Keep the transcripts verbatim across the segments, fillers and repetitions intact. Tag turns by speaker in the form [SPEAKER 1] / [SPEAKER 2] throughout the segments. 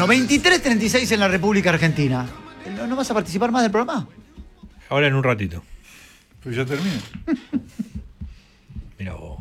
[SPEAKER 1] Bueno, veintitrés treinta y seis en la República Argentina. ¿No, ¿No vas a participar más del programa?
[SPEAKER 2] Ahora en un ratito.
[SPEAKER 3] Pues ya termina.
[SPEAKER 2] Mira vos.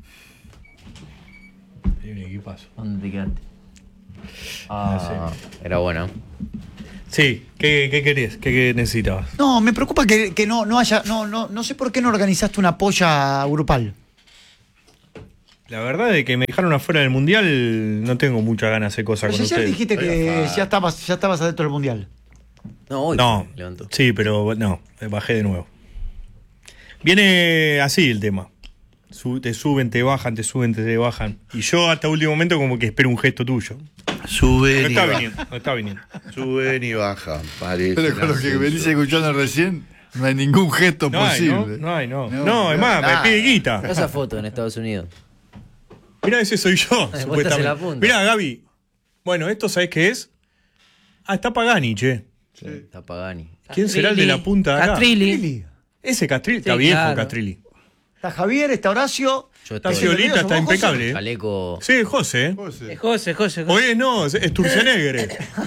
[SPEAKER 2] Hay un equipazo.
[SPEAKER 4] ¿Dónde te quedaste? Ah, era bueno.
[SPEAKER 2] Sí, ¿qué, qué querías? ¿Qué, qué necesitabas?
[SPEAKER 1] No, me preocupa que, que no, no haya. No, no, no sé por qué no organizaste una polla grupal.
[SPEAKER 2] La verdad es que me dejaron afuera del mundial, no tengo muchas ganas de hacer cosas
[SPEAKER 1] Pero
[SPEAKER 2] con
[SPEAKER 1] si ayer
[SPEAKER 2] ustedes.
[SPEAKER 1] dijiste que ya estabas, ya estabas adentro del mundial.
[SPEAKER 4] No, hoy
[SPEAKER 2] No,
[SPEAKER 4] levantó.
[SPEAKER 2] sí, pero no, bajé de nuevo. Viene así el tema. Su- te suben, te bajan, te suben, te bajan. Y yo hasta último momento como que espero un gesto tuyo. No
[SPEAKER 5] Suben y
[SPEAKER 2] está
[SPEAKER 5] bajan.
[SPEAKER 2] viniendo, no está viniendo.
[SPEAKER 5] Suben y bajan. Parece
[SPEAKER 3] Pero con lo que venís escuchando recién, no hay ningún gesto
[SPEAKER 2] No hay, ¿no?
[SPEAKER 3] posible.
[SPEAKER 2] No hay, no.
[SPEAKER 3] No,
[SPEAKER 2] No, es más,
[SPEAKER 5] nada.
[SPEAKER 2] me pide guita.
[SPEAKER 4] Esa foto en Estados Unidos.
[SPEAKER 2] Mirá, ese soy yo,
[SPEAKER 4] Vos estás en la
[SPEAKER 2] supuestamente.
[SPEAKER 4] punta.
[SPEAKER 2] Mirá, Gaby. Bueno, ¿esto sabés qué es? Ah, está Pagani, che.
[SPEAKER 4] Está Pagani.
[SPEAKER 2] ¿Quién será el de la punta de acá?
[SPEAKER 6] Castrilli.
[SPEAKER 1] Castrilli.
[SPEAKER 2] Ese Castrilli, está
[SPEAKER 6] Sí,
[SPEAKER 2] viejo,
[SPEAKER 6] claro.
[SPEAKER 2] Castrilli.
[SPEAKER 1] Está Javier, está Horacio.
[SPEAKER 4] Yo
[SPEAKER 2] Está
[SPEAKER 4] estoy.
[SPEAKER 2] Ciolita, está
[SPEAKER 1] ¿Sos vos,
[SPEAKER 2] impecable. ¿eh?
[SPEAKER 4] Chaleco.
[SPEAKER 2] Sí, José. ¿eh?
[SPEAKER 3] José.
[SPEAKER 6] Es José, José, José.
[SPEAKER 2] Oye, no, es Sturzenegger.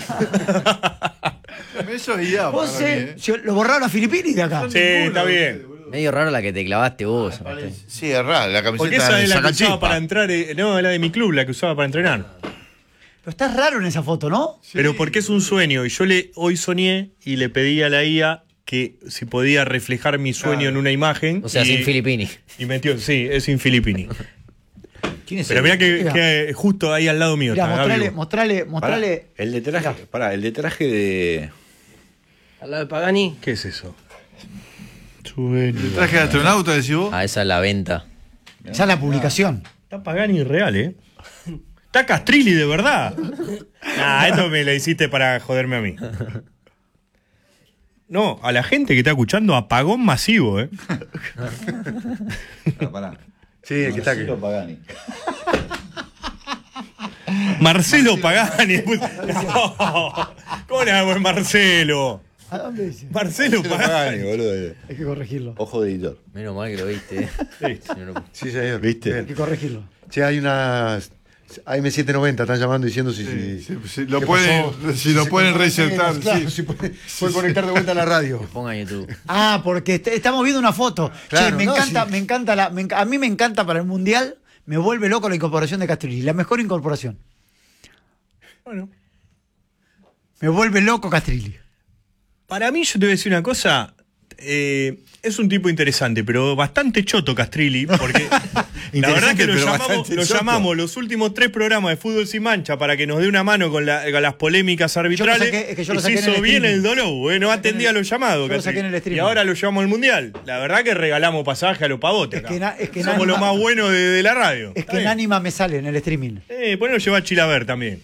[SPEAKER 3] Eso es guiado para mí,
[SPEAKER 1] José,
[SPEAKER 3] ¿eh?
[SPEAKER 1] se- lo borraron a Filipini de acá.
[SPEAKER 2] Sí, está bien.
[SPEAKER 4] Medio raro la que te clavaste vos.
[SPEAKER 5] Sí, es raro, la
[SPEAKER 2] Porque
[SPEAKER 5] camiseta
[SPEAKER 2] esa
[SPEAKER 5] de
[SPEAKER 2] es la que usaba
[SPEAKER 5] Sacachispa.
[SPEAKER 2] para entrar. eh, No, la de mi club, la que usaba para entrenar.
[SPEAKER 1] Pero estás raro en esa foto, ¿no?
[SPEAKER 2] Pero porque es un sueño. Y yo le hoy soñé y le pedí a la I A que si podía reflejar mi sueño
[SPEAKER 3] Claro.
[SPEAKER 2] en una imagen.
[SPEAKER 4] O sea,
[SPEAKER 2] y,
[SPEAKER 4] sin Filippini.
[SPEAKER 2] Y metió, sí, es sin Filippini.
[SPEAKER 1] ¿Quién es
[SPEAKER 2] Pero
[SPEAKER 1] él?
[SPEAKER 2] mirá que,
[SPEAKER 1] Mirá.
[SPEAKER 2] que justo ahí al lado mío
[SPEAKER 1] Mirá,
[SPEAKER 2] está
[SPEAKER 1] mostrale,
[SPEAKER 2] Gaby.
[SPEAKER 1] mostrale,
[SPEAKER 5] Pará,
[SPEAKER 1] mostrale.
[SPEAKER 5] el de traje, pará, el de traje de.
[SPEAKER 6] Al lado de Pagani.
[SPEAKER 2] ¿Qué es eso? Sueño.
[SPEAKER 3] ¿El traje de astronauta, decís vos?
[SPEAKER 4] Ah, esa es la venta.
[SPEAKER 1] Ya la publicación.
[SPEAKER 2] Está Pagani real, ¿eh? Está Castrilli de verdad. Nah, esto me lo hiciste para joderme a mí. No, a la gente que está escuchando, apagón masivo, ¿eh?
[SPEAKER 5] Ah, pará.
[SPEAKER 7] Sí, el que está aquí.
[SPEAKER 5] Pagani.
[SPEAKER 2] Marcelo Pagani. No, ¿cómo le hago Marcelo?
[SPEAKER 1] ¿A dónde dice?
[SPEAKER 2] Marcelo Pagani.
[SPEAKER 5] Pagani, boludo.
[SPEAKER 1] Hay que corregirlo.
[SPEAKER 5] Ojo de editor.
[SPEAKER 4] Menos mal que lo viste.
[SPEAKER 2] Listo.
[SPEAKER 4] Si no, no-
[SPEAKER 7] Sí, señor.
[SPEAKER 5] ¿Viste?
[SPEAKER 1] Hay que corregirlo.
[SPEAKER 7] Che, hay unas A M setecientos noventa, están llamando diciendo si, si,
[SPEAKER 3] Sí, sí, lo
[SPEAKER 7] ¿qué
[SPEAKER 3] pueden,
[SPEAKER 7] pasó?
[SPEAKER 3] si lo
[SPEAKER 7] se
[SPEAKER 3] pueden
[SPEAKER 7] conecta-
[SPEAKER 3] reinsertar.
[SPEAKER 7] Claro,
[SPEAKER 3] sí.
[SPEAKER 7] si puede, puede conectar de vuelta a la radio.
[SPEAKER 4] Ponga en YouTube.
[SPEAKER 1] Ah, porque est- estamos viendo una foto.
[SPEAKER 7] Claro,
[SPEAKER 1] che, me
[SPEAKER 7] no,
[SPEAKER 1] encanta,
[SPEAKER 7] sí.
[SPEAKER 1] me encanta la, me enc- a mí me encanta para el mundial, me vuelve loco la incorporación de Castrilli, la mejor incorporación.
[SPEAKER 2] Bueno.
[SPEAKER 1] Me vuelve loco Castrilli.
[SPEAKER 2] Para mí, yo te voy a decir una cosa. eh, es un tipo interesante, pero bastante choto Castrilli, porque la verdad es que lo
[SPEAKER 5] pero
[SPEAKER 2] llamamos,
[SPEAKER 5] bastante
[SPEAKER 2] lo
[SPEAKER 5] choto.
[SPEAKER 2] llamamos los últimos tres programas de Fútbol Sin Mancha para que nos dé una mano con, la- con las polémicas arbitrales.
[SPEAKER 1] saqué- es que yo lo
[SPEAKER 2] y
[SPEAKER 1] saqué
[SPEAKER 2] se
[SPEAKER 1] en el
[SPEAKER 2] hizo bien
[SPEAKER 1] streaming.
[SPEAKER 2] el Dolou, eh, no atendía los llamados.
[SPEAKER 1] yo lo saqué
[SPEAKER 2] Castrilli.
[SPEAKER 1] en el streaming.
[SPEAKER 2] Y ahora lo llevamos al Mundial. La verdad que regalamos pasaje a los pavotes.
[SPEAKER 1] Es
[SPEAKER 2] acá.
[SPEAKER 1] que na- es que
[SPEAKER 2] Somos
[SPEAKER 1] Nánima-
[SPEAKER 2] lo más bueno de, de la radio.
[SPEAKER 1] Es
[SPEAKER 2] Está
[SPEAKER 1] que en
[SPEAKER 2] bien.
[SPEAKER 1] Anima me sale en el streaming.
[SPEAKER 2] Eh, ponelo llevar a Chilaver también.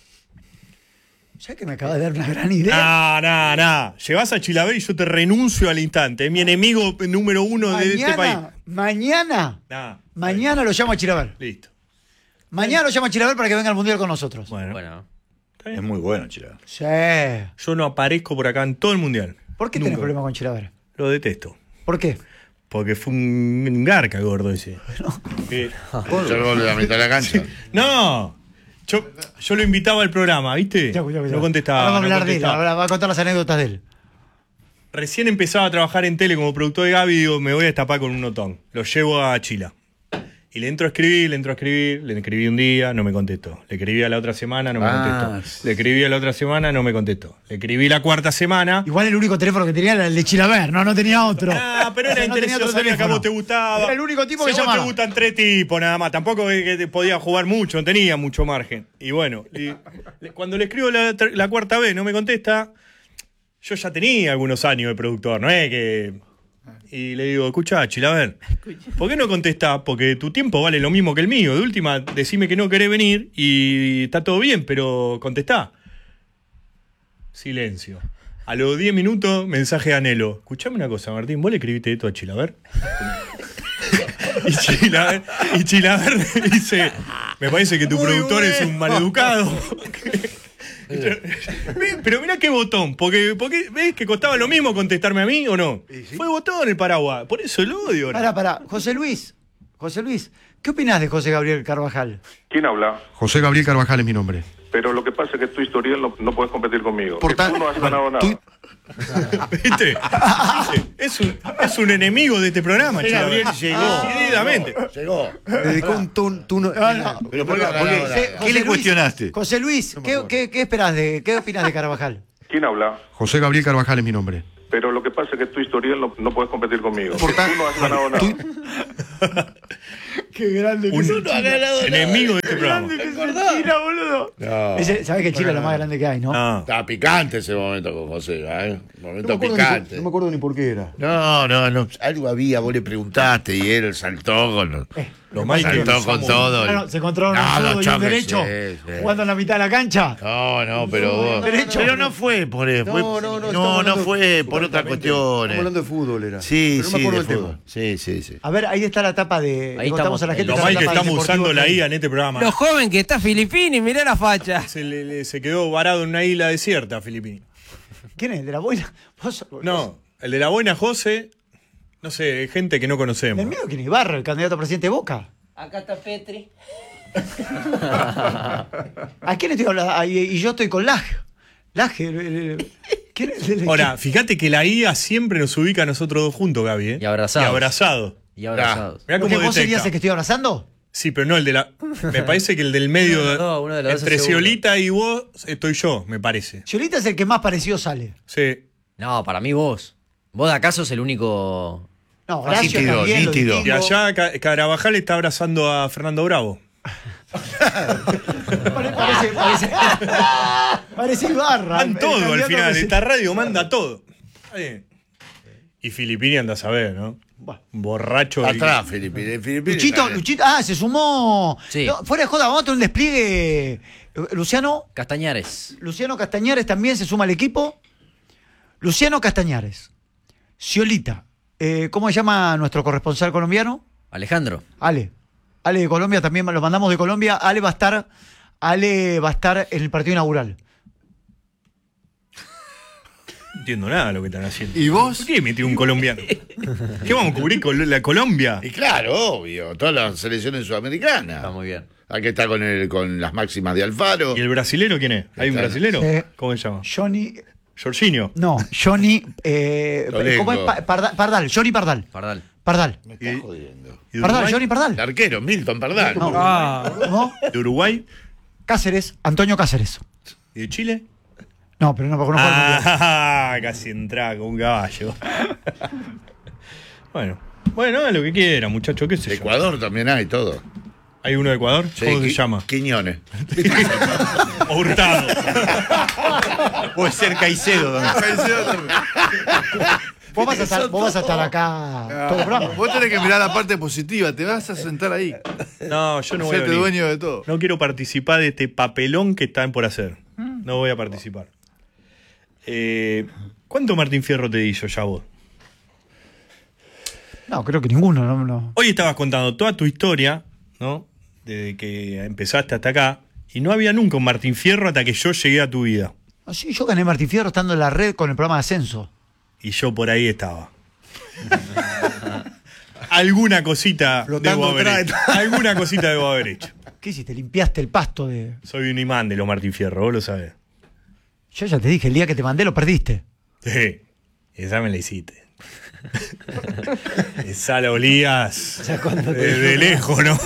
[SPEAKER 1] Ya que me acaba de dar una gran idea.
[SPEAKER 2] No, no, no. Llevas a Chilaver y yo te renuncio al instante. Es mi enemigo número uno de este país.
[SPEAKER 1] mañana,
[SPEAKER 2] Nah,
[SPEAKER 1] mañana lo llamo a Chilaver.
[SPEAKER 2] listo.
[SPEAKER 1] Mañana lo llamo a Chilaver para que venga al mundial con nosotros.
[SPEAKER 2] Bueno,
[SPEAKER 4] Bueno,
[SPEAKER 2] está
[SPEAKER 5] Es
[SPEAKER 2] bien.
[SPEAKER 5] muy bueno, Chila.
[SPEAKER 1] Sí.
[SPEAKER 2] Yo no aparezco por acá en todo el mundial.
[SPEAKER 1] ¿Por qué
[SPEAKER 2] Nunca.
[SPEAKER 1] tenés problema con Chilaver?
[SPEAKER 2] Lo detesto.
[SPEAKER 1] ¿Por qué?
[SPEAKER 2] Porque fue un garca gordo ese. Eh,
[SPEAKER 5] Ya el gol de la mitad de la cancha.
[SPEAKER 2] no. Yo, yo lo invitaba al programa, ¿viste?
[SPEAKER 1] Ya, ya, ya.
[SPEAKER 2] No contestaba.
[SPEAKER 1] Ahora va a
[SPEAKER 2] no
[SPEAKER 1] hablar de él,
[SPEAKER 2] contestaba.
[SPEAKER 1] ahora va a contar las anécdotas de él.
[SPEAKER 2] Recién empezaba a trabajar en tele como productor de Gaby y digo, me voy a destapar con un notón. Lo llevo a Chila. Y le entro a escribir, le entro a escribir, le escribí un día, no me contestó. Le escribí a la otra semana, no me
[SPEAKER 5] Ah,
[SPEAKER 2] contestó.
[SPEAKER 5] sí.
[SPEAKER 2] Le escribí a la otra semana, no me contestó. Le escribí la cuarta semana.
[SPEAKER 1] Igual el único teléfono que tenía era el de Chilaver, no, no tenía otro.
[SPEAKER 2] Ah, pero era
[SPEAKER 1] No tenía
[SPEAKER 2] interesante,
[SPEAKER 1] otro
[SPEAKER 2] sabía que a
[SPEAKER 1] teléfono.
[SPEAKER 2] vos te gustaba.
[SPEAKER 1] Era el único tipo
[SPEAKER 2] Si
[SPEAKER 1] que
[SPEAKER 2] a vos
[SPEAKER 1] llamaba.
[SPEAKER 2] te gustan tres tipos nada más, tampoco es que te podía jugar mucho, no tenía mucho margen. Y bueno, y- le- cuando le escribo la, ter- la cuarta vez no me contesta, yo ya tenía algunos años de productor, no es que... Y le digo, escuchá, Chilaver, ¿por qué no contestás? Porque tu tiempo vale lo mismo que el mío. De última, decime que no querés venir y está todo bien, pero contestá. Silencio. A los diez minutos, mensaje de Anhelo. Escuchame una cosa, Martín, ¿vos le escribiste esto a Chilaver? y, Chilaver y Chilaver dice, me parece que tu
[SPEAKER 1] Muy
[SPEAKER 2] productor es
[SPEAKER 1] bueno.
[SPEAKER 2] un maleducado. Pero mirá qué botón, porque, porque ¿ves que costaba lo mismo contestarme a mí o no? Fue botón el paraguas, por eso el odio. ahora.
[SPEAKER 1] Pará, pará. José Luis, José Luis, ¿qué opinás de José Gabriel Carvajal?
[SPEAKER 8] ¿Quién habla?
[SPEAKER 7] José Gabriel Carvajal es mi nombre.
[SPEAKER 8] Pero lo que pasa es que tu historial no, no puedes competir conmigo.
[SPEAKER 7] Por
[SPEAKER 8] Que
[SPEAKER 7] tan-
[SPEAKER 8] tú no has ganado nada.
[SPEAKER 7] tú-
[SPEAKER 2] ¿Viste? ¿Viste? Es un, es un enemigo de este programa,
[SPEAKER 5] Sí,
[SPEAKER 2] Chilaver.
[SPEAKER 5] Gabriel llegó.
[SPEAKER 2] Decididamente.
[SPEAKER 5] Llegó.
[SPEAKER 7] Me dedicó un tú, tú no.
[SPEAKER 5] Pero ¿por qué,
[SPEAKER 1] José-
[SPEAKER 5] por qué-
[SPEAKER 1] José
[SPEAKER 3] ¿Qué le
[SPEAKER 1] Luis-
[SPEAKER 3] cuestionaste?
[SPEAKER 1] José Luis, ¿qué, qué, qué esperás de, qué opinas de Carvajal?
[SPEAKER 8] ¿Quién habla?
[SPEAKER 7] José Gabriel Carvajal es mi nombre.
[SPEAKER 8] Pero lo que pasa es que tu historial no, no puedes competir conmigo.
[SPEAKER 7] Por
[SPEAKER 8] Que
[SPEAKER 7] tan-
[SPEAKER 8] tú no has ganado nada.
[SPEAKER 7] tú-
[SPEAKER 1] Qué grande
[SPEAKER 2] Un enemigo de este programa.
[SPEAKER 1] Chila, boludo.
[SPEAKER 5] No.
[SPEAKER 1] Ese, ¿sabés que Chile es lo más grande que hay, no?
[SPEAKER 2] No.
[SPEAKER 5] Estaba picante ese momento con José, ¿eh?
[SPEAKER 7] No
[SPEAKER 5] Momento
[SPEAKER 7] me, acuerdo ni por,
[SPEAKER 5] picante.
[SPEAKER 7] no me acuerdo ni por qué era.
[SPEAKER 5] No, no, no. Algo había, vos le preguntaste y él saltó con los-
[SPEAKER 2] Lo mal que
[SPEAKER 5] saltó
[SPEAKER 2] nos
[SPEAKER 5] con
[SPEAKER 2] somos.
[SPEAKER 5] todo.
[SPEAKER 1] Claro, se encontraron
[SPEAKER 5] No,
[SPEAKER 1] un zurdo
[SPEAKER 5] los
[SPEAKER 1] y un
[SPEAKER 5] choques,
[SPEAKER 1] derecho
[SPEAKER 5] sí, sí.
[SPEAKER 1] jugando en la mitad de la cancha.
[SPEAKER 5] No, no, pero vos.
[SPEAKER 1] Derecho.
[SPEAKER 5] Pero no fue por eso. Fue,
[SPEAKER 7] No, no, no,
[SPEAKER 5] no,
[SPEAKER 7] estamos
[SPEAKER 5] no,
[SPEAKER 7] hablando-
[SPEAKER 5] fue por otras
[SPEAKER 7] Estamos
[SPEAKER 5] cuestiones.
[SPEAKER 7] hablando de fútbol, era.
[SPEAKER 5] Sí,
[SPEAKER 7] Pero no
[SPEAKER 5] sí,
[SPEAKER 7] me acuerdo
[SPEAKER 5] de
[SPEAKER 7] del
[SPEAKER 5] fútbol.
[SPEAKER 7] tema.
[SPEAKER 5] Sí, sí, sí.
[SPEAKER 1] A ver, ahí está la tapa de.
[SPEAKER 4] Ahí
[SPEAKER 1] le contamos
[SPEAKER 4] estamos,
[SPEAKER 1] a la gente.
[SPEAKER 2] Lo
[SPEAKER 1] la
[SPEAKER 2] mal que
[SPEAKER 1] tapa del
[SPEAKER 2] estamos
[SPEAKER 1] Deportivo
[SPEAKER 2] usando la
[SPEAKER 1] Rey.
[SPEAKER 2] I A en este programa.
[SPEAKER 6] Lo joven que está Filipini, mirá la facha.
[SPEAKER 2] Se, le- le- se quedó varado en una isla desierta, Filipini.
[SPEAKER 1] ¿Quién es? ¿De la buena? ¿Vos-
[SPEAKER 2] No, el de la buena José, no sé, gente que no conocemos.
[SPEAKER 1] ¿El mío quién es? Ibarra, el candidato a presidente de Boca.
[SPEAKER 6] Acá está Petri.
[SPEAKER 1] ¿A quién estoy hablando? Ah, y, y yo estoy con Laje. Laje. el- el- ¿Quién es el-
[SPEAKER 2] Ahora, fíjate que la I A siempre nos ubica a nosotros dos juntos, Gaby. ¿eh?
[SPEAKER 4] Y abrazados.
[SPEAKER 2] Y abrazados.
[SPEAKER 4] Y abrazados.
[SPEAKER 2] Mirá
[SPEAKER 1] ¿Porque
[SPEAKER 2] cómo
[SPEAKER 1] vos
[SPEAKER 2] detecta.
[SPEAKER 1] serías el que estoy abrazando?
[SPEAKER 2] Sí, pero no el de la. Me parece que el del medio.
[SPEAKER 4] Uno de los dos, uno de los dos
[SPEAKER 2] entre
[SPEAKER 4] es seguro.
[SPEAKER 2] Ciolita y vos estoy yo, me parece.
[SPEAKER 1] Cholita es el que más parecido sale.
[SPEAKER 2] Sí.
[SPEAKER 4] No, para mí vos. Vos de acaso es el único.
[SPEAKER 1] No, Horacio
[SPEAKER 5] Nítido,
[SPEAKER 1] también, lo
[SPEAKER 5] nítido.
[SPEAKER 1] distingo.
[SPEAKER 2] Y allá Ca- Carabajal está abrazando a Fernando Bravo.
[SPEAKER 1] Pare- Parece, parece, parece Ibarra.
[SPEAKER 2] Dan
[SPEAKER 1] el
[SPEAKER 2] todo al
[SPEAKER 1] candidato
[SPEAKER 2] final.
[SPEAKER 1] que se-
[SPEAKER 2] Esta radio manda todo. Está bien. Y Filipini anda a saber, ¿no?
[SPEAKER 1] Buah.
[SPEAKER 2] Borracho. y-
[SPEAKER 5] Atrás, Filipe. Filipe
[SPEAKER 1] Luchito, Luchito, ah, se sumó.
[SPEAKER 4] Sí.
[SPEAKER 1] No, fuera de joda, vamos a tener un despliegue. Luciano,
[SPEAKER 4] Castañares.
[SPEAKER 1] Luciano Castañares también se suma al equipo. Luciano Castañares. Ciolita. Eh, ¿Cómo se llama nuestro corresponsal colombiano?
[SPEAKER 4] Alejandro.
[SPEAKER 1] Ale. Ale de Colombia, también lo mandamos de Colombia. Ale va a estar, Ale va a estar en el partido inaugural.
[SPEAKER 2] No entiendo nada de lo que están haciendo.
[SPEAKER 3] ¿Y vos?
[SPEAKER 2] ¿Por qué metió un colombiano? ¿Qué vamos a cubrir con la Colombia?
[SPEAKER 5] Y claro, obvio, todas las selecciones sudamericanas.
[SPEAKER 4] Está muy bien.
[SPEAKER 5] Aquí está con, el, con las máximas de Alfaro.
[SPEAKER 2] ¿Y el brasilero quién es? ¿Hay un
[SPEAKER 5] Está-
[SPEAKER 2] brasilero?
[SPEAKER 1] Sí.
[SPEAKER 2] ¿Cómo se llama?
[SPEAKER 1] Johnny.
[SPEAKER 2] Jorginho.
[SPEAKER 1] No, Johnny. Eh,
[SPEAKER 5] Tolengo.
[SPEAKER 1] ¿Cómo es? Pa- Pardal, Pardal, Johnny Pardal.
[SPEAKER 4] Pardal.
[SPEAKER 1] Pardal.
[SPEAKER 5] Me está jodiendo.
[SPEAKER 2] ¿Y de
[SPEAKER 1] Pardal,
[SPEAKER 2] Uruguay?
[SPEAKER 1] Johnny
[SPEAKER 5] El
[SPEAKER 1] Pardal.
[SPEAKER 5] arquero, Milton Pardal.
[SPEAKER 1] No.
[SPEAKER 6] Ah,
[SPEAKER 1] ¿No?
[SPEAKER 2] ¿De Uruguay?
[SPEAKER 1] Cáceres, Antonio Cáceres.
[SPEAKER 2] ¿Y de Chile?
[SPEAKER 1] No, pero no, porque no fue al Mundial.
[SPEAKER 2] Ah, casi entraba con un caballo. Bueno, bueno, hagan lo que quieran, muchachos, qué sé yo.
[SPEAKER 5] Ecuador también hay todo.
[SPEAKER 2] ¿Hay uno de Ecuador?
[SPEAKER 5] Sí,
[SPEAKER 2] ¿Cómo se
[SPEAKER 5] Qui-
[SPEAKER 2] llama?
[SPEAKER 5] Quiñones.
[SPEAKER 2] O Hurtado.
[SPEAKER 3] Puede ser Caicedo también.
[SPEAKER 1] Vos vas a estar, vos vas a estar acá todo el programa.
[SPEAKER 3] Vos tenés que mirar la parte positiva, te vas a sentar ahí.
[SPEAKER 2] No, yo no voy a
[SPEAKER 3] Serte
[SPEAKER 2] venir.
[SPEAKER 3] dueño de todo.
[SPEAKER 2] No quiero participar de este papelón que están por hacer. No voy a participar. Eh, ¿Cuánto Martín Fierro te di yo ya vos?
[SPEAKER 1] No, creo que ninguno. No, no.
[SPEAKER 2] Hoy estabas contando toda tu historia, ¿no? Desde que empezaste hasta acá. Y no había nunca un Martín Fierro hasta que yo llegué a tu vida.
[SPEAKER 1] No, sí, yo gané Martín Fierro estando en la red con el programa de ascenso.
[SPEAKER 2] Y yo por ahí estaba. Alguna cosita
[SPEAKER 7] Flotando
[SPEAKER 2] debo haber
[SPEAKER 7] atrás
[SPEAKER 2] hecho.
[SPEAKER 7] de
[SPEAKER 2] Alguna cosita debo haber hecho.
[SPEAKER 1] ¿Qué hiciste? Limpiaste el pasto de.
[SPEAKER 2] Soy un imán de los Martín Fierro, vos lo sabés.
[SPEAKER 1] Yo ya te dije, el día que te mandé lo perdiste.
[SPEAKER 2] Sí, esa me la hiciste. Esa la olías de lejos, ¿no?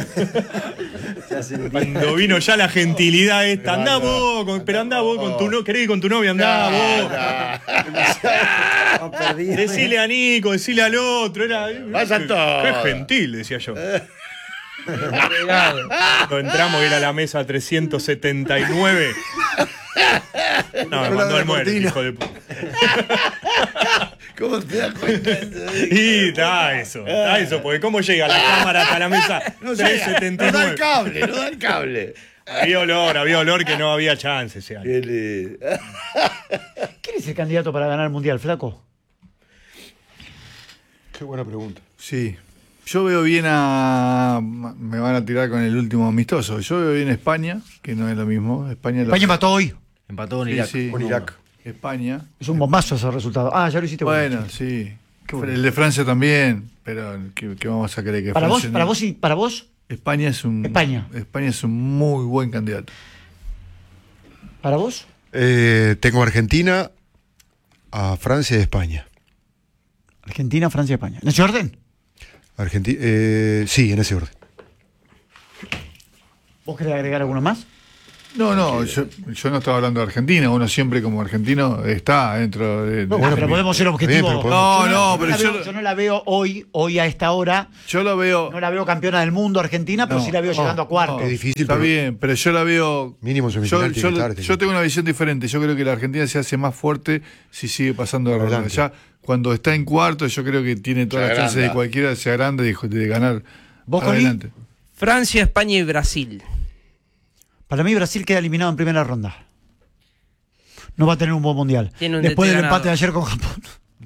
[SPEAKER 2] Cuando vino ya la gentilidad esta, andá vos, con- pero andá vos con tu novia, querés ir con tu novia, andá vos. Decile a Nico, decile al otro, era.
[SPEAKER 5] Vayan todos.
[SPEAKER 2] Qué gentil, decía yo. Cuando entramos era la mesa trescientos setenta y nueve. No, me mandó al muerto, hijo de puta.
[SPEAKER 5] ¿Cómo te das cuenta?
[SPEAKER 2] Y está eso, está eso, porque cómo llega la cámara hasta la mesa
[SPEAKER 5] No
[SPEAKER 2] trescientos setenta y
[SPEAKER 5] da el
[SPEAKER 2] nueve.
[SPEAKER 5] cable, no da el cable.
[SPEAKER 2] Había olor, había olor que no había chance ese año.
[SPEAKER 5] Qué li-
[SPEAKER 1] ¿Quién es el candidato para ganar el mundial, flaco?
[SPEAKER 7] Qué buena pregunta.
[SPEAKER 3] Sí. Yo veo bien a. Me van a tirar con el último amistoso. Yo veo bien a España, que no es lo mismo. España,
[SPEAKER 1] España empató hoy.
[SPEAKER 4] Empató en
[SPEAKER 3] Sí,
[SPEAKER 4] Irak.
[SPEAKER 3] sí.
[SPEAKER 7] Con Irak.
[SPEAKER 3] España.
[SPEAKER 1] Es un bombazo ese resultado. Ah, ya lo hiciste vos.
[SPEAKER 3] Bueno, sí.
[SPEAKER 1] Qué bueno.
[SPEAKER 3] El de Francia también, pero ¿qué, qué vamos a creer que
[SPEAKER 1] Para vos,
[SPEAKER 3] Francia no?
[SPEAKER 1] para vos y para vos.
[SPEAKER 3] España es un
[SPEAKER 1] España.
[SPEAKER 3] España es un muy buen candidato.
[SPEAKER 1] ¿Para vos?
[SPEAKER 7] Eh, tengo Argentina, a Francia y España.
[SPEAKER 1] Argentina, Francia, España. ¿En ese orden?
[SPEAKER 7] Argenti eh, sí, en ese orden.
[SPEAKER 1] ¿Vos querés agregar alguno más?
[SPEAKER 3] No, no, yo, yo no estaba hablando de Argentina. Uno siempre como argentino está dentro de...
[SPEAKER 1] No,
[SPEAKER 3] de-
[SPEAKER 1] pero podemos ser objetivos.
[SPEAKER 7] Bien, pero
[SPEAKER 3] No,
[SPEAKER 1] Yo
[SPEAKER 3] no,
[SPEAKER 1] yo
[SPEAKER 3] pero
[SPEAKER 1] la
[SPEAKER 3] yo-
[SPEAKER 1] veo- yo no la veo hoy, hoy a esta hora.
[SPEAKER 3] Yo lo veo...
[SPEAKER 1] No la veo campeona del mundo Argentina, pero
[SPEAKER 3] No,
[SPEAKER 1] sí la veo
[SPEAKER 3] no,
[SPEAKER 1] llegando a cuartos.
[SPEAKER 3] no,
[SPEAKER 7] Es difícil,
[SPEAKER 3] Está
[SPEAKER 7] pero-
[SPEAKER 3] bien, pero yo la veo...
[SPEAKER 7] Mínimo
[SPEAKER 3] yo,
[SPEAKER 7] semifinal tiene
[SPEAKER 3] yo,
[SPEAKER 7] que estar, este
[SPEAKER 3] yo
[SPEAKER 7] equipo.
[SPEAKER 3] tengo una visión diferente. Yo creo que la Argentina se hace más fuerte si sigue pasando de ronda.
[SPEAKER 7] Adelante.
[SPEAKER 3] Ya cuando está en cuarto, yo creo que tiene todas
[SPEAKER 5] Se
[SPEAKER 3] las chances de
[SPEAKER 5] agranda.
[SPEAKER 3] cualquiera, se agranda de, de ganar
[SPEAKER 1] ¿Vos, Coli?
[SPEAKER 3] adelante.
[SPEAKER 6] Francia, España y Brasil.
[SPEAKER 1] Para mí Brasil queda eliminado en primera ronda. No va a tener un buen mundial.
[SPEAKER 6] Tiene un
[SPEAKER 1] Después
[SPEAKER 6] D T
[SPEAKER 1] del
[SPEAKER 6] ganado.
[SPEAKER 1] empate de ayer con Japón.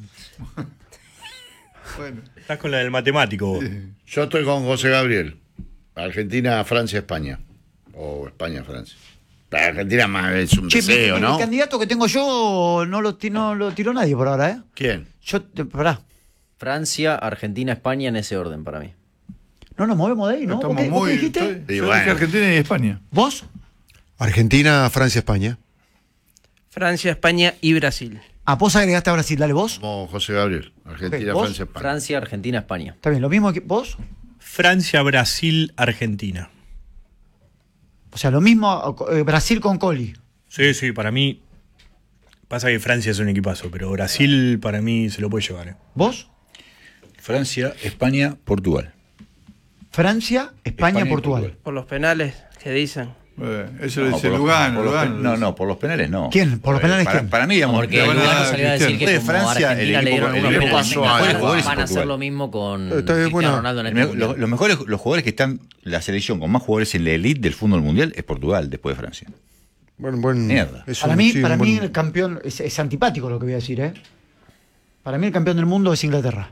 [SPEAKER 3] Bueno,
[SPEAKER 2] Estás con la del matemático vos.
[SPEAKER 5] Yo estoy con José Gabriel. Argentina, Francia, España. O España, Francia. La Argentina más es un
[SPEAKER 1] Che,
[SPEAKER 5] deseo,
[SPEAKER 1] el
[SPEAKER 5] ¿no?
[SPEAKER 1] candidato que tengo yo no lo, ti- no lo tiró nadie por ahora, ¿eh?
[SPEAKER 5] ¿Quién?
[SPEAKER 1] Yo, te- pará.
[SPEAKER 4] Francia, Argentina, España en ese orden para mí.
[SPEAKER 1] No nos movemos de ahí, ¿no? ¿Vos
[SPEAKER 3] estamos
[SPEAKER 1] qué, vos
[SPEAKER 3] muy...
[SPEAKER 1] qué dijiste?
[SPEAKER 3] estoy-
[SPEAKER 5] Y
[SPEAKER 3] yo
[SPEAKER 5] bueno.
[SPEAKER 3] dije Argentina y España.
[SPEAKER 1] ¿Vos?
[SPEAKER 7] Argentina, Francia, España.
[SPEAKER 6] Francia, España y Brasil.
[SPEAKER 1] Ah, vos agregaste a Brasil, dale vos.
[SPEAKER 5] Como José Gabriel. Argentina,
[SPEAKER 1] Ok, ¿vos?
[SPEAKER 5] Francia, España.
[SPEAKER 4] Francia, Argentina, España.
[SPEAKER 1] Está bien, lo mismo que vos.
[SPEAKER 2] Francia, Brasil, Argentina.
[SPEAKER 1] O sea, lo mismo eh, Brasil con Coli.
[SPEAKER 2] Sí, sí, para mí. Pasa que Francia es un equipazo, pero Brasil para mí se lo puede llevar. ¿eh?
[SPEAKER 1] ¿Vos?
[SPEAKER 9] Francia, España, Portugal.
[SPEAKER 1] Francia, España,
[SPEAKER 9] España y
[SPEAKER 1] Portugal.
[SPEAKER 9] Portugal.
[SPEAKER 6] Por los penales que dicen.
[SPEAKER 3] Eh, eso lo
[SPEAKER 9] No,
[SPEAKER 3] dice
[SPEAKER 9] por los-
[SPEAKER 3] Lugano.
[SPEAKER 9] por los
[SPEAKER 3] Lugano.
[SPEAKER 9] pen- no, no, por los penales no.
[SPEAKER 1] ¿Quién? ¿Por los
[SPEAKER 9] Eh,
[SPEAKER 1] penales
[SPEAKER 9] para,
[SPEAKER 1] quién?
[SPEAKER 9] para mí, digamos,
[SPEAKER 6] Porque
[SPEAKER 3] le van a
[SPEAKER 6] Lugano
[SPEAKER 3] dar
[SPEAKER 6] salió a decir que
[SPEAKER 9] de
[SPEAKER 6] como
[SPEAKER 9] Francia,
[SPEAKER 6] Argentina
[SPEAKER 9] el
[SPEAKER 6] le
[SPEAKER 9] equipo-
[SPEAKER 6] dieron
[SPEAKER 9] el
[SPEAKER 6] unos
[SPEAKER 9] equipo
[SPEAKER 6] penales,
[SPEAKER 5] pasó
[SPEAKER 6] van,
[SPEAKER 5] algo,
[SPEAKER 6] a-
[SPEAKER 9] jugadores
[SPEAKER 6] van a
[SPEAKER 9] en
[SPEAKER 6] hacer
[SPEAKER 9] Portugal.
[SPEAKER 6] lo mismo con
[SPEAKER 7] Está bien,
[SPEAKER 6] Cristiano
[SPEAKER 7] bueno.
[SPEAKER 6] Ronaldo en
[SPEAKER 9] El
[SPEAKER 6] este
[SPEAKER 9] me-
[SPEAKER 6] mundial.
[SPEAKER 9] los, los mejores, los jugadores que están, la selección con más jugadores en la elite del fútbol mundial es Portugal, después de Francia.
[SPEAKER 7] Buen, buen,
[SPEAKER 9] Mierda.
[SPEAKER 7] es
[SPEAKER 1] Para
[SPEAKER 7] un-
[SPEAKER 1] mí,
[SPEAKER 7] sí,
[SPEAKER 1] para
[SPEAKER 7] un
[SPEAKER 1] mí
[SPEAKER 7] buen-
[SPEAKER 1] el campeón, es, es antipático lo que voy a decir, ¿eh? Para mí el campeón del mundo es Inglaterra.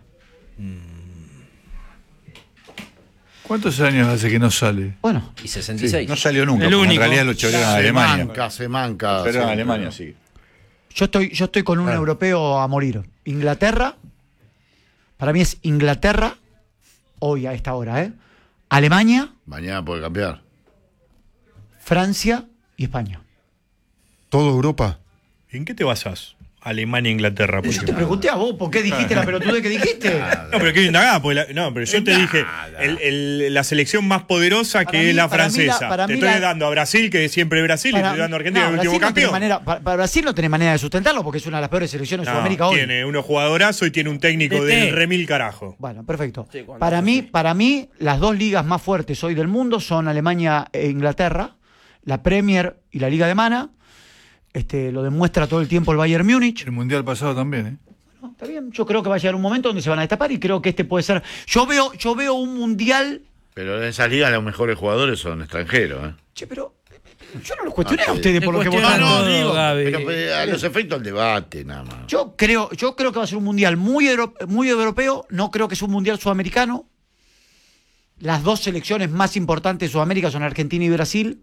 [SPEAKER 3] ¿Cuántos años hace que no sale?
[SPEAKER 1] Bueno,
[SPEAKER 4] Y sesenta y seis.
[SPEAKER 9] No salió nunca,
[SPEAKER 6] El
[SPEAKER 9] porque
[SPEAKER 6] único.
[SPEAKER 9] en realidad lo chorearon a
[SPEAKER 5] Se
[SPEAKER 9] Alemania.
[SPEAKER 5] manca, se manca.
[SPEAKER 9] Pero en
[SPEAKER 5] siempre.
[SPEAKER 9] Alemania sí.
[SPEAKER 1] yo estoy, yo estoy con un europeo a morir. Inglaterra, para mí es Inglaterra, hoy a esta hora, ¿eh? Alemania,
[SPEAKER 5] Mañana puede cambiar.
[SPEAKER 1] Francia y España.
[SPEAKER 7] ¿Todo Europa?
[SPEAKER 2] ¿En qué te basás? Alemania e Inglaterra, por
[SPEAKER 1] Yo te
[SPEAKER 2] ejemplo.
[SPEAKER 1] pregunté a vos por qué dijiste la pelotudez que dijiste.
[SPEAKER 2] No, pero qué indagá, porque la- no, pero yo te dije, el- el- la selección más poderosa
[SPEAKER 1] Para
[SPEAKER 2] que
[SPEAKER 1] mí-
[SPEAKER 2] es la
[SPEAKER 1] para mí la-
[SPEAKER 2] francesa.
[SPEAKER 1] para
[SPEAKER 2] te
[SPEAKER 1] mí
[SPEAKER 2] estoy
[SPEAKER 1] la-
[SPEAKER 2] dando a Brasil, que es siempre Brasil, y
[SPEAKER 1] Para-
[SPEAKER 2] te estoy dando a Argentina,
[SPEAKER 1] no,
[SPEAKER 2] el último
[SPEAKER 1] Brasil no tiene
[SPEAKER 2] campeón.
[SPEAKER 1] manera- para, para Brasil no tiene manera de sustentarlo porque es una de las peores selecciones de
[SPEAKER 2] No,
[SPEAKER 1] Sudamérica hoy.
[SPEAKER 2] tiene unos jugadorazos y tiene un técnico
[SPEAKER 6] D T.
[SPEAKER 2] del remil carajo.
[SPEAKER 1] Bueno, perfecto.
[SPEAKER 6] Sí, cuando
[SPEAKER 1] Para
[SPEAKER 6] hace
[SPEAKER 1] mí,
[SPEAKER 6] así.
[SPEAKER 1] para mí, las dos ligas más fuertes hoy del mundo son Alemania e Inglaterra, la Premier y la Liga de Mana. Este, lo demuestra todo el tiempo el Bayern Múnich.
[SPEAKER 3] El mundial pasado también, ¿eh?
[SPEAKER 1] No, está bien, yo creo que va a llegar un momento donde se van a destapar y creo que este puede ser. Yo veo, yo veo un mundial.
[SPEAKER 5] Pero en esa liga los mejores jugadores son extranjeros. ¿eh?
[SPEAKER 1] Che, pero yo no los cuestioné
[SPEAKER 5] Ah,
[SPEAKER 1] a
[SPEAKER 5] sí.
[SPEAKER 1] ustedes
[SPEAKER 6] Te
[SPEAKER 1] por lo que
[SPEAKER 6] cuestionan
[SPEAKER 1] votaron.
[SPEAKER 6] todo,
[SPEAKER 1] digo.
[SPEAKER 6] Gaby.
[SPEAKER 5] Pero pues, a los efectos del debate, nada más.
[SPEAKER 1] Yo creo, yo creo que va a ser un mundial muy, euro- muy europeo. No creo que sea un mundial sudamericano. Las dos selecciones más importantes de Sudamérica son Argentina y Brasil.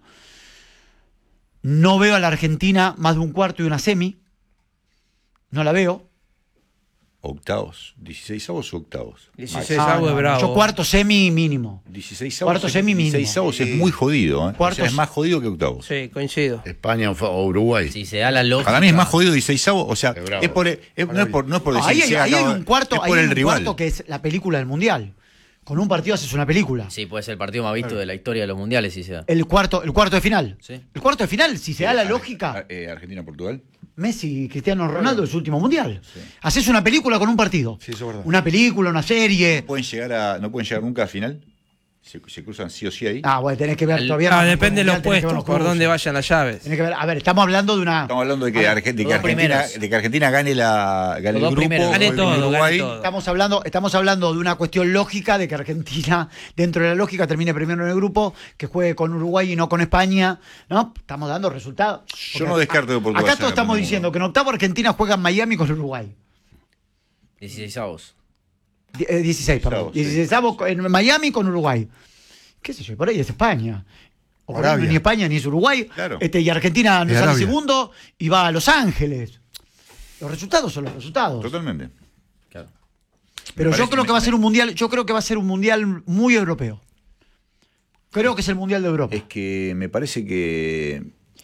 [SPEAKER 1] No veo a la Argentina más de un cuarto y una semi. No la veo.
[SPEAKER 9] Octavos, dieciséis avos o octavos.
[SPEAKER 6] dieciséis
[SPEAKER 1] Ah,
[SPEAKER 6] avos
[SPEAKER 1] no,
[SPEAKER 6] es bravo.
[SPEAKER 1] Yo cuarto semi mínimo.
[SPEAKER 9] dieciséis avos,
[SPEAKER 1] Cuarto semi mínimo.
[SPEAKER 9] dieciséis avos es muy jodido, ¿eh?
[SPEAKER 1] Cuartos-
[SPEAKER 9] O sea, es más jodido que octavos.
[SPEAKER 6] Sí, coincido.
[SPEAKER 5] España o fa- o Uruguay.
[SPEAKER 4] Si se da la lógica.
[SPEAKER 9] Para mí es más jodido dieciséis avos, o sea,
[SPEAKER 5] Es bravo.
[SPEAKER 9] es por, el- es- no, es por, no es por
[SPEAKER 1] No,
[SPEAKER 9] decir
[SPEAKER 1] ahí hay,
[SPEAKER 9] se
[SPEAKER 1] ahí hay
[SPEAKER 9] acaba-
[SPEAKER 1] un cuarto,
[SPEAKER 9] es
[SPEAKER 1] ahí
[SPEAKER 9] por
[SPEAKER 1] hay
[SPEAKER 9] el
[SPEAKER 1] un
[SPEAKER 9] rival.
[SPEAKER 1] cuarto que es la película del mundial. Con un partido haces una película.
[SPEAKER 4] Sí, puede ser el partido más visto de la historia de los mundiales si se da.
[SPEAKER 1] El cuarto, el cuarto de final.
[SPEAKER 4] Sí.
[SPEAKER 1] El cuarto de final, si se da la
[SPEAKER 9] Ar-
[SPEAKER 1] lógica,
[SPEAKER 9] Ar- eh, Argentina-Portugal.
[SPEAKER 1] Messi y Cristiano Ronaldo es su último mundial. Haces una película con un partido.
[SPEAKER 7] Sí, eso es verdad.
[SPEAKER 1] Una película, una serie.
[SPEAKER 9] ¿Pueden llegar a, ¿No pueden llegar nunca a final? ¿Se, se cruzan sí o sí ahí?
[SPEAKER 1] Ah, bueno, tenés que ver
[SPEAKER 4] El-
[SPEAKER 1] todavía.
[SPEAKER 6] Ah,
[SPEAKER 1] no-
[SPEAKER 6] depende de los
[SPEAKER 1] mundial, tenés que ver
[SPEAKER 6] puestos,
[SPEAKER 1] los
[SPEAKER 6] por
[SPEAKER 1] cruces.
[SPEAKER 6] dónde vayan las llaves.
[SPEAKER 1] Tenés que ver, a ver, estamos hablando de una.
[SPEAKER 9] Estamos hablando de que,
[SPEAKER 1] A ver,
[SPEAKER 9] Arge- de que
[SPEAKER 4] los dos
[SPEAKER 9] Argentina,
[SPEAKER 4] primeros.
[SPEAKER 9] de que Argentina gane, la, gane
[SPEAKER 4] Los
[SPEAKER 9] el
[SPEAKER 4] dos
[SPEAKER 9] grupo.
[SPEAKER 4] primeros.
[SPEAKER 6] Gane
[SPEAKER 9] con
[SPEAKER 6] todo, gane
[SPEAKER 9] Uruguay.
[SPEAKER 6] todo.
[SPEAKER 1] Estamos hablando, estamos hablando de una cuestión lógica de que Argentina, dentro de la lógica, termine primero en el grupo, que juegue con Uruguay y no con España. ¿No? Estamos dando resultados.
[SPEAKER 9] Yo no descarto que Portugal
[SPEAKER 1] Acá
[SPEAKER 9] sea
[SPEAKER 1] todos estamos
[SPEAKER 9] campeón del
[SPEAKER 1] diciendo
[SPEAKER 9] mundo.
[SPEAKER 1] que en octavo Argentina juega en Miami con Uruguay.
[SPEAKER 4] dieciséis avos.
[SPEAKER 1] Die- eh, dieciséis, perdón.
[SPEAKER 9] Octavos, sí.
[SPEAKER 1] dieciséis en Miami con Uruguay. ¿Qué sé yo? Por ahí es España. O por ahí no
[SPEAKER 7] Arabia.
[SPEAKER 1] es ni España ni es Uruguay.
[SPEAKER 9] Claro.
[SPEAKER 1] Este, y Argentina no
[SPEAKER 7] Es
[SPEAKER 1] sale
[SPEAKER 7] Arabia.
[SPEAKER 1] segundo y va a Los Ángeles. Los resultados son los resultados.
[SPEAKER 9] Totalmente.
[SPEAKER 4] Claro.
[SPEAKER 1] Pero
[SPEAKER 9] Me
[SPEAKER 1] yo
[SPEAKER 9] parece-
[SPEAKER 1] creo que
[SPEAKER 9] me-
[SPEAKER 1] va a ser un mundial, yo creo que va a ser un mundial muy europeo. Creo que es el mundial de Europa.
[SPEAKER 9] Es que me parece que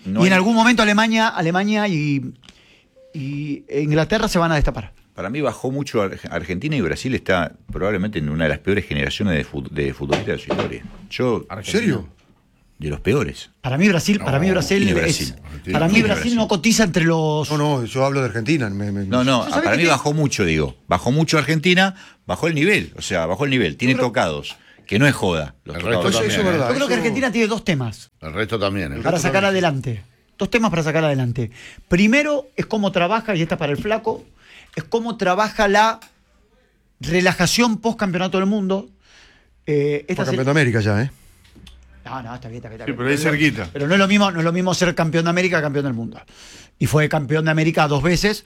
[SPEAKER 9] No
[SPEAKER 1] y en
[SPEAKER 9] hay-
[SPEAKER 1] algún momento Alemania, Alemania y, y Inglaterra se van a destapar.
[SPEAKER 9] Para mí bajó mucho Ar- Argentina y Brasil está probablemente en una de las peores generaciones de, fut- de futbolistas de su historia. Yo,
[SPEAKER 7] ¿En serio?
[SPEAKER 9] de los peores.
[SPEAKER 1] Para mí Brasil, para mí Brasil,
[SPEAKER 9] tiene
[SPEAKER 1] es-
[SPEAKER 9] Brasil.
[SPEAKER 1] para mí
[SPEAKER 9] Tiene
[SPEAKER 1] Brasil
[SPEAKER 9] Brasil.
[SPEAKER 1] no cotiza entre los.
[SPEAKER 7] No, no, yo hablo de Argentina. me- me-
[SPEAKER 9] No, no,
[SPEAKER 1] ¿Sabés
[SPEAKER 9] para
[SPEAKER 1] qué
[SPEAKER 9] mí
[SPEAKER 1] te-
[SPEAKER 9] bajó mucho, digo. Bajó mucho Argentina, bajó el nivel. O sea, bajó el nivel. Tiene tocados, que no es joda. Los
[SPEAKER 5] El
[SPEAKER 9] tocados.
[SPEAKER 5] resto
[SPEAKER 7] Eso- eso
[SPEAKER 5] también,
[SPEAKER 7] es verdad.
[SPEAKER 1] Yo creo que
[SPEAKER 7] eso-
[SPEAKER 1] Argentina tiene dos temas
[SPEAKER 5] El resto también. ¿eh?
[SPEAKER 1] para sacar
[SPEAKER 7] también.
[SPEAKER 1] adelante. Dos temas para sacar adelante. Primero es cómo trabaja, y esta es para el flaco, es cómo trabaja la relajación post campeonato del mundo. Eh, esta
[SPEAKER 7] Fue
[SPEAKER 1] se-
[SPEAKER 7] campeón de América ya, ¿eh?
[SPEAKER 1] No, no, está bien, está bien. está
[SPEAKER 3] Sí,
[SPEAKER 1] bien.
[SPEAKER 3] pero ahí cerquita.
[SPEAKER 1] Pero no es lo mismo, no es lo mismo ser campeón de América que campeón del mundo. Y fue campeón de América dos veces.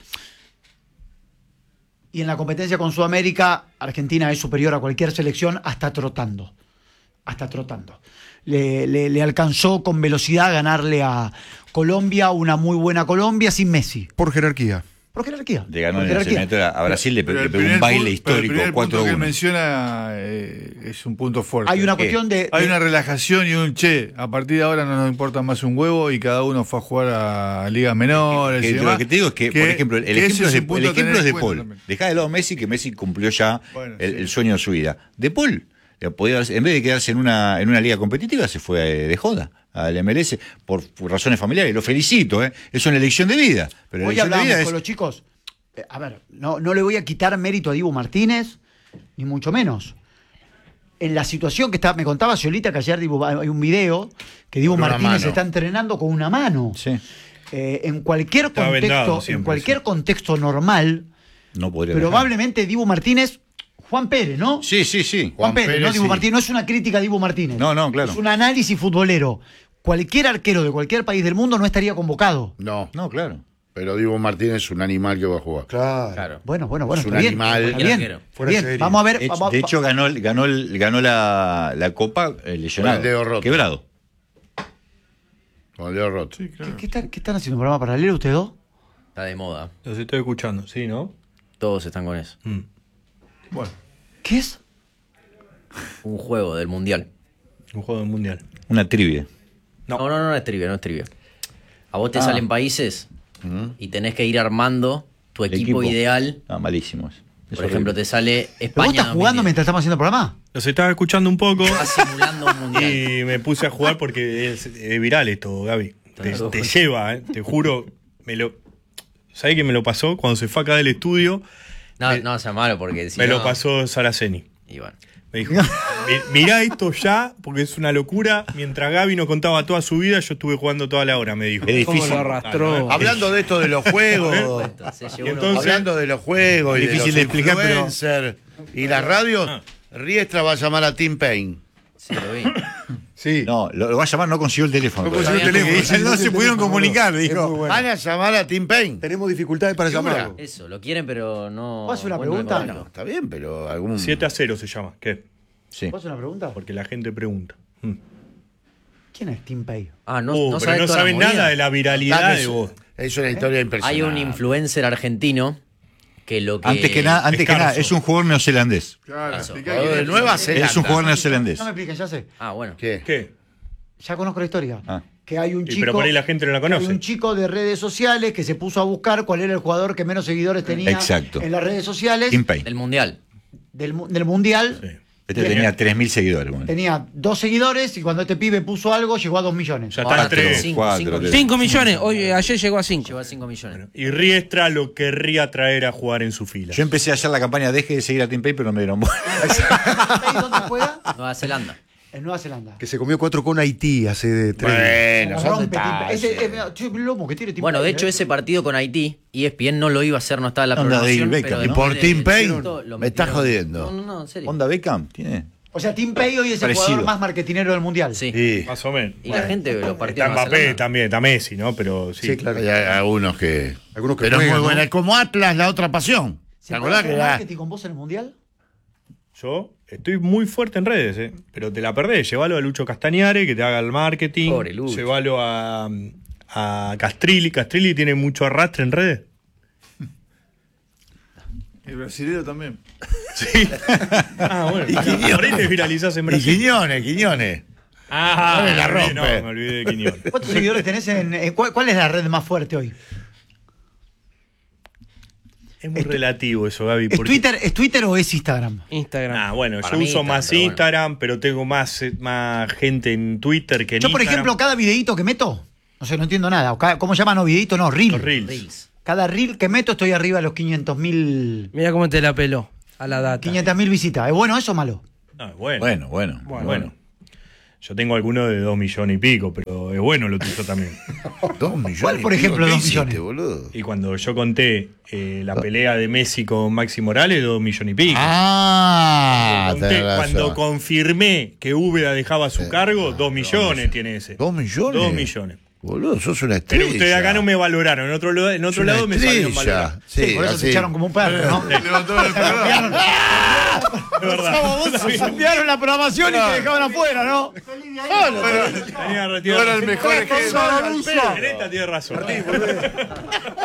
[SPEAKER 1] Y en la competencia con Sudamérica, Argentina es superior a cualquier selección hasta trotando. Hasta trotando. Le, le- le alcanzó con velocidad ganarle a Colombia, una muy buena Colombia, sin Messi.
[SPEAKER 7] Por jerarquía.
[SPEAKER 1] Por jerarquía.
[SPEAKER 9] Le ganó
[SPEAKER 1] por
[SPEAKER 9] en el
[SPEAKER 1] jerarquía.
[SPEAKER 9] eliminatorio a Brasil, le,
[SPEAKER 3] Pero
[SPEAKER 9] le
[SPEAKER 3] el
[SPEAKER 9] pegó un
[SPEAKER 3] primer
[SPEAKER 9] baile
[SPEAKER 3] pu- pero el
[SPEAKER 9] histórico,
[SPEAKER 3] primer punto
[SPEAKER 9] cuatro
[SPEAKER 3] que él
[SPEAKER 9] uno.
[SPEAKER 3] menciona eh, es un punto fuerte.
[SPEAKER 1] Hay una
[SPEAKER 9] ¿Qué?
[SPEAKER 1] cuestión de.
[SPEAKER 3] Hay
[SPEAKER 1] de-
[SPEAKER 3] una relajación y un che, a partir de ahora no nos importa más un huevo y cada uno fue a jugar a ligas menores.
[SPEAKER 9] Que
[SPEAKER 3] y
[SPEAKER 9] lo
[SPEAKER 3] demás,
[SPEAKER 9] que te digo es que, por ejemplo, el
[SPEAKER 3] que ese
[SPEAKER 9] ejemplo, es de,
[SPEAKER 3] un punto
[SPEAKER 9] el
[SPEAKER 3] a
[SPEAKER 9] ejemplo
[SPEAKER 3] tener
[SPEAKER 9] es de
[SPEAKER 3] en cuenta
[SPEAKER 9] Paul.
[SPEAKER 3] también.
[SPEAKER 9] Dejá de lado a Messi, que Messi cumplió ya
[SPEAKER 3] Bueno,
[SPEAKER 9] el,
[SPEAKER 3] sí.
[SPEAKER 9] el sueño de su vida. De Paul, eh, podía haberse- en vez de quedarse en una, en una liga competitiva, se fue eh, de joda al M L S por, por razones familiares. Lo felicito, ¿eh? Es una elección de vida. Pero la
[SPEAKER 1] Hoy
[SPEAKER 9] elección de
[SPEAKER 1] hablábamos
[SPEAKER 9] vida
[SPEAKER 1] con
[SPEAKER 9] es.
[SPEAKER 1] los chicos. eh, A ver, no, no le voy a quitar mérito a Dibu Martínez, ni mucho menos. En la situación que está, me contaba Ciolita que ayer Dibu- hay un video que Dibu
[SPEAKER 5] Con una
[SPEAKER 1] Martínez
[SPEAKER 5] mano.
[SPEAKER 1] está entrenando con una mano.
[SPEAKER 9] Sí,
[SPEAKER 1] Eh, en cualquier
[SPEAKER 2] Estaba
[SPEAKER 1] contexto,
[SPEAKER 2] vendado
[SPEAKER 1] en
[SPEAKER 2] siempre,
[SPEAKER 1] cualquier
[SPEAKER 2] sí.
[SPEAKER 1] contexto normal,
[SPEAKER 9] no podría dejar.
[SPEAKER 1] probablemente Dibu Martínez, Juan Pérez, ¿no?
[SPEAKER 9] Sí, sí, sí.
[SPEAKER 1] Juan
[SPEAKER 5] Juan
[SPEAKER 1] Pérez,
[SPEAKER 5] Pérez,
[SPEAKER 1] no Dibu
[SPEAKER 5] sí.
[SPEAKER 1] Martínez, no es una crítica a Dibu Martínez.
[SPEAKER 9] No, no, claro.
[SPEAKER 1] Es un análisis futbolero. Cualquier arquero de cualquier país del mundo no estaría convocado.
[SPEAKER 5] No,
[SPEAKER 9] No, claro.
[SPEAKER 5] pero Dibu Martínez es un animal que va a jugar.
[SPEAKER 7] Claro.
[SPEAKER 6] Claro.
[SPEAKER 1] Bueno, bueno, bueno.
[SPEAKER 5] Es un
[SPEAKER 1] está bien,
[SPEAKER 5] animal.
[SPEAKER 1] está bien,
[SPEAKER 6] Arquero.
[SPEAKER 1] está
[SPEAKER 7] Fuera
[SPEAKER 1] bien.
[SPEAKER 7] de serie.
[SPEAKER 1] Vamos a ver.
[SPEAKER 9] De hecho,
[SPEAKER 1] vamos-
[SPEAKER 9] de hecho, ganó, el- ganó, el- ganó la, la copa eh, lesionado.
[SPEAKER 5] Con el dedo roto.
[SPEAKER 9] Quebrado.
[SPEAKER 5] Con el dedo roto.
[SPEAKER 1] ¿Qué, qué están, qué están haciendo? ¿Un programa paralelo ustedes dos?
[SPEAKER 6] Está de moda.
[SPEAKER 2] Los estoy escuchando, sí, ¿no?
[SPEAKER 6] Todos están con eso.
[SPEAKER 2] Mm.
[SPEAKER 3] Bueno,
[SPEAKER 1] ¿Qué es?
[SPEAKER 6] Un juego del mundial.
[SPEAKER 2] Un juego del mundial.
[SPEAKER 9] Una trivia.
[SPEAKER 2] No.
[SPEAKER 6] No, no, no, no es trivia, no es trivia. A vos te
[SPEAKER 9] Ah.
[SPEAKER 6] salen países y tenés que ir armando tu
[SPEAKER 9] El
[SPEAKER 6] equipo, ideal.
[SPEAKER 9] Ah, malísimo. eso. Es
[SPEAKER 6] Por ejemplo,
[SPEAKER 9] horrible.
[SPEAKER 6] te sale
[SPEAKER 1] ¿Pero
[SPEAKER 6] España.
[SPEAKER 1] vos estás jugando
[SPEAKER 6] dos mil diez.
[SPEAKER 1] mientras estamos haciendo el programa?
[SPEAKER 2] Los estaba escuchando un poco
[SPEAKER 6] Estás simulando un mundial.
[SPEAKER 2] y me puse a jugar porque es, es viral esto, Gaby. Te,
[SPEAKER 6] Claro.
[SPEAKER 2] te lleva, ¿eh? Te juro. Me lo, ¿sabés qué me lo pasó? Cuando se fue acá del estudio,
[SPEAKER 6] No,
[SPEAKER 2] me-
[SPEAKER 6] no sea malo porque si
[SPEAKER 2] me
[SPEAKER 6] no-
[SPEAKER 2] lo pasó Saraceni.
[SPEAKER 6] Y bueno.
[SPEAKER 2] Me dijo, "Mi- mirá esto ya, porque es una locura. Mientras Gaby nos contaba toda su vida, yo estuve jugando toda la hora, me dijo.
[SPEAKER 9] Es difícil.
[SPEAKER 6] ¿Cómo lo arrastró?
[SPEAKER 2] Ah, no,
[SPEAKER 5] Hablando de esto de los juegos,
[SPEAKER 6] Se
[SPEAKER 2] Y
[SPEAKER 6] llevó uno-
[SPEAKER 2] entonces-
[SPEAKER 5] hablando de los juegos y
[SPEAKER 9] Difícil
[SPEAKER 5] de
[SPEAKER 9] de
[SPEAKER 5] los
[SPEAKER 9] explicar, pero-
[SPEAKER 5] influencers y las radios,
[SPEAKER 2] Ah.
[SPEAKER 5] Riestra va a llamar a Tim Payne.
[SPEAKER 6] Sí, lo vi.
[SPEAKER 7] Sí.
[SPEAKER 9] No, lo, lo va a llamar, no consiguió el teléfono.
[SPEAKER 7] No consiguió
[SPEAKER 9] todavía.
[SPEAKER 7] el teléfono,
[SPEAKER 9] Porque
[SPEAKER 7] sí,
[SPEAKER 9] no
[SPEAKER 7] sí,
[SPEAKER 9] se
[SPEAKER 7] el
[SPEAKER 9] pudieron
[SPEAKER 7] teléfono,
[SPEAKER 9] comunicar,
[SPEAKER 7] boludo. Es
[SPEAKER 9] dijo.
[SPEAKER 7] muy bueno.
[SPEAKER 5] Van a llamar a Tim Payne.
[SPEAKER 7] Tenemos dificultades para
[SPEAKER 5] Segura.
[SPEAKER 7] llamarlo.
[SPEAKER 6] Eso, lo quieren, pero no.
[SPEAKER 1] ¿Puedo hacer una
[SPEAKER 6] bueno,
[SPEAKER 1] pregunta?
[SPEAKER 6] no
[SPEAKER 5] Bueno, está bien, pero algún.
[SPEAKER 2] siete a cero se llama. ¿Qué?
[SPEAKER 9] Sí.
[SPEAKER 1] ¿Puedo hacer una pregunta?
[SPEAKER 2] Porque la gente pregunta. Mm.
[SPEAKER 1] ¿Quién es Tim Pay?
[SPEAKER 6] Ah, no,
[SPEAKER 2] Uh,
[SPEAKER 6] no
[SPEAKER 2] pero
[SPEAKER 6] sabes
[SPEAKER 2] no
[SPEAKER 6] toda la
[SPEAKER 2] saben
[SPEAKER 6] movida.
[SPEAKER 2] nada de la viralidad
[SPEAKER 5] Dame
[SPEAKER 2] de
[SPEAKER 5] eso.
[SPEAKER 2] vos.
[SPEAKER 5] Es una historia
[SPEAKER 6] Hay
[SPEAKER 5] impresionante.
[SPEAKER 6] un influencer argentino que lo que.
[SPEAKER 9] Antes que nada, antes que
[SPEAKER 2] Escarzo.
[SPEAKER 9] nada, es un jugador neozelandés.
[SPEAKER 3] claro,
[SPEAKER 6] Eso.
[SPEAKER 3] explica
[SPEAKER 5] Jugador
[SPEAKER 3] quién
[SPEAKER 5] de
[SPEAKER 3] es.
[SPEAKER 5] Nueva Zelanda.
[SPEAKER 9] Es un jugador neozelandés.
[SPEAKER 1] No me expliquen, ya sé.
[SPEAKER 6] Ah, bueno.
[SPEAKER 5] ¿Qué?
[SPEAKER 2] ¿Qué?
[SPEAKER 1] Ya conozco la historia.
[SPEAKER 9] Ah.
[SPEAKER 1] Que hay un
[SPEAKER 2] Y
[SPEAKER 1] chico.
[SPEAKER 2] pero por ahí la gente no la
[SPEAKER 1] Hay
[SPEAKER 2] conoce.
[SPEAKER 1] un chico de redes sociales que se puso a buscar cuál era el jugador que menos seguidores tenía
[SPEAKER 9] Exacto.
[SPEAKER 1] en las redes sociales
[SPEAKER 9] Tim Payne.
[SPEAKER 6] Del mundial.
[SPEAKER 1] del, mu- del mundial.
[SPEAKER 2] Sí.
[SPEAKER 9] Este tenía tres mil seguidores. bueno.
[SPEAKER 1] Tenía dos seguidores y cuando este pibe puso algo llegó a dos millones.
[SPEAKER 2] Ya está en
[SPEAKER 6] Ahora
[SPEAKER 2] tres.
[SPEAKER 6] cinco,
[SPEAKER 9] cuatro,
[SPEAKER 6] cinco
[SPEAKER 9] tres.
[SPEAKER 6] millones.
[SPEAKER 10] cinco millones. Hoy, ayer llegó a cinco.
[SPEAKER 6] Lleva cinco millones.
[SPEAKER 2] Y Riestra lo querría traer a jugar en su fila.
[SPEAKER 9] Yo empecé a hacer la campaña Deje de seguir a Tim Payne, pero no me dieron bola.
[SPEAKER 1] ¿Y dónde juega?
[SPEAKER 6] Nueva Zelanda.
[SPEAKER 1] En Nueva Zelanda.
[SPEAKER 7] Que se comió cuatro con Haití hace de tres días.
[SPEAKER 5] Bueno,
[SPEAKER 1] La
[SPEAKER 5] son
[SPEAKER 1] rompe Tim Pay.
[SPEAKER 5] detalles.
[SPEAKER 1] Ese- ese- che, lomo que tiene Tim
[SPEAKER 6] Bueno, de
[SPEAKER 1] Pay,
[SPEAKER 6] hecho,
[SPEAKER 1] ¿eh?
[SPEAKER 6] ese partido con Haití, E S P N no lo iba a hacer, no estaba en la
[SPEAKER 9] Onda
[SPEAKER 6] programación.
[SPEAKER 9] David
[SPEAKER 6] pero
[SPEAKER 9] Beckham,
[SPEAKER 5] ¿no?
[SPEAKER 6] después
[SPEAKER 5] ¿Y por
[SPEAKER 6] de-
[SPEAKER 5] Tim
[SPEAKER 6] de
[SPEAKER 5] Payne?
[SPEAKER 6] esto lo
[SPEAKER 5] Me estás
[SPEAKER 6] metieron-
[SPEAKER 5] jodiendo.
[SPEAKER 6] No, no, no, en serio.
[SPEAKER 9] Onda Beckham, tiene.
[SPEAKER 1] O sea, Tim Pay hoy es el
[SPEAKER 9] Parecido.
[SPEAKER 1] jugador más marketinero del mundial.
[SPEAKER 6] Sí.
[SPEAKER 5] Sí.
[SPEAKER 2] Más o menos.
[SPEAKER 6] Y la gente lo partió
[SPEAKER 2] Está
[SPEAKER 6] en Nueva
[SPEAKER 2] Mbappé
[SPEAKER 6] Zelanda.
[SPEAKER 2] también, está Messi, ¿no? Pero sí.
[SPEAKER 7] Sí, claro.
[SPEAKER 5] Hay algunos que.
[SPEAKER 7] Algunos que
[SPEAKER 5] pero es
[SPEAKER 7] juegan,
[SPEAKER 5] muy
[SPEAKER 7] ¿no?
[SPEAKER 5] buena. Es como Atlas, la otra pasión.
[SPEAKER 1] ¿Se
[SPEAKER 5] ¿Te
[SPEAKER 1] puede
[SPEAKER 5] acordás
[SPEAKER 1] hacer
[SPEAKER 5] que era-
[SPEAKER 1] marketing con vos en el mundial?
[SPEAKER 2] Yo estoy muy fuerte en redes, ¿eh? Pero te la perdés. Llévalo a Lucho Castañare, que te haga el marketing.
[SPEAKER 6] Pobre Lucho.
[SPEAKER 2] Llévalo a, a Castrilli. Castrilli tiene mucho arrastre en redes.
[SPEAKER 3] El brasileño también.
[SPEAKER 2] Sí. Ah, bueno. Por ahí te viralizás en
[SPEAKER 5] Y
[SPEAKER 2] Brasil.
[SPEAKER 5] Quiñones, Quiñones.
[SPEAKER 2] Ah,
[SPEAKER 5] la
[SPEAKER 2] me olvidé,
[SPEAKER 5] rompe.
[SPEAKER 2] no, me olvidé de Quiñones.
[SPEAKER 1] ¿Cuántos seguidores tenés en, en- cuál, cuál es la red más fuerte hoy?
[SPEAKER 2] Es muy relativo eso, Gaby.
[SPEAKER 1] ¿Es
[SPEAKER 2] porque-
[SPEAKER 1] Twitter, ¿Es Twitter o es Instagram?
[SPEAKER 10] Instagram.
[SPEAKER 2] Ah, bueno,
[SPEAKER 6] Para
[SPEAKER 2] yo
[SPEAKER 6] mí
[SPEAKER 2] uso
[SPEAKER 6] Instagram,
[SPEAKER 2] más
[SPEAKER 6] pero bueno.
[SPEAKER 2] Instagram, pero tengo más, eh, más gente en Twitter que en
[SPEAKER 1] Yo, por
[SPEAKER 2] Instagram.
[SPEAKER 1] ejemplo, cada videíto que meto, no sé, no entiendo nada. O cada- ¿Cómo llaman? No, videíto, no, reel.
[SPEAKER 2] Los Reels.
[SPEAKER 6] Reels.
[SPEAKER 1] Cada reel que meto estoy arriba de los quinientos mil
[SPEAKER 10] Mira cómo te la peló a la data.
[SPEAKER 1] quinientas mil visitas. ¿Es bueno eso o malo?
[SPEAKER 2] Ah, bueno.
[SPEAKER 9] Bueno, bueno.
[SPEAKER 10] Bueno.
[SPEAKER 2] Bueno. Yo tengo algunos de dos millones y pico, pero es bueno lo tuyo también.
[SPEAKER 5] Dos millones.
[SPEAKER 1] ¿Cuál, por
[SPEAKER 5] y pico?
[SPEAKER 1] ejemplo,
[SPEAKER 5] ¿Qué
[SPEAKER 1] dos
[SPEAKER 5] hiciste,
[SPEAKER 1] millones?
[SPEAKER 5] boludo?
[SPEAKER 2] Y cuando yo conté eh, la pelea de Messi con Maxi Morales, dos millones y pico.
[SPEAKER 5] Ah,
[SPEAKER 2] Conté-
[SPEAKER 5] tenés razón.
[SPEAKER 2] cuando confirmé que Úbeda dejaba su
[SPEAKER 5] Sí.
[SPEAKER 2] cargo, dos millones tiene ese.
[SPEAKER 5] ¿Dos millones?
[SPEAKER 2] Dos millones.
[SPEAKER 5] Boludo, sos una estrella.
[SPEAKER 2] Pero ustedes acá no me valoraron. En otro, lo- en otro
[SPEAKER 5] Sos una
[SPEAKER 2] lado me salieron
[SPEAKER 5] estrella.
[SPEAKER 2] valorados.
[SPEAKER 5] Sí,
[SPEAKER 1] Sí, por eso
[SPEAKER 5] así.
[SPEAKER 1] te echaron como un perro, ¿no?
[SPEAKER 3] Levantó el perdón.
[SPEAKER 2] Es verdad.
[SPEAKER 1] Cambiaron la programación y te dejaban afuera, ¿no?
[SPEAKER 2] Tenía
[SPEAKER 3] No era el mejor ejemplo.
[SPEAKER 2] Pereta tiene razón.